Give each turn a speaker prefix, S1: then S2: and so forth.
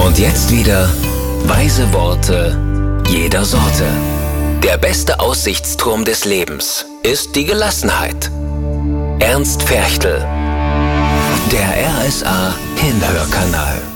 S1: Und jetzt wieder weise Worte jeder Sorte. Der beste Aussichtsturm des Lebens ist die Gelassenheit. Ernst Ferchtl. Der RSA Hinhörkanal.